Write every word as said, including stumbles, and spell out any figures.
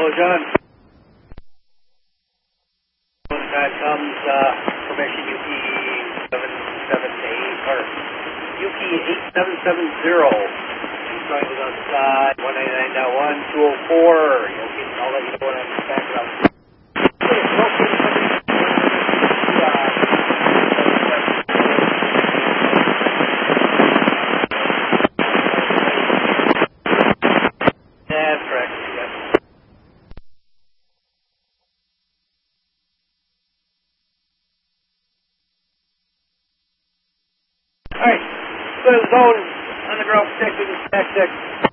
Hello, John. That comes uh, permission U P seven seven eight or U P eight seven seven zero. Starting with us uh, one ninety-nine point one, two oh four. You'll get, I'll let you know when I'm back up. That's correct. Yes. All right. So the zone on the ground protecting tactics.